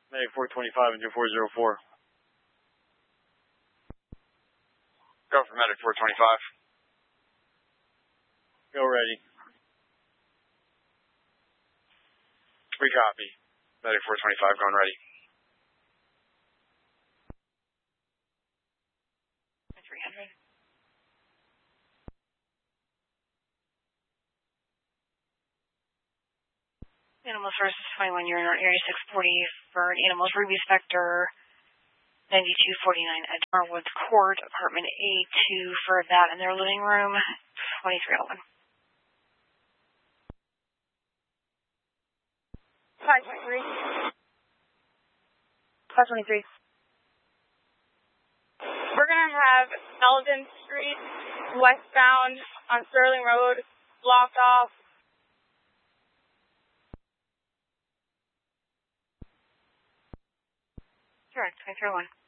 Medic 425 into 404. Go for Medic 425. Go ready. We copy. Medic 425 going ready. 300. Animal Sources 21, you're in Area 640 for Animals Ruby Spectre 9249 at Darwoods Court, apartment A2 for that in their living room, 2301. 523. 523. We're going to have Eldon Street westbound on Sterling Road blocked off. Correct, 2301.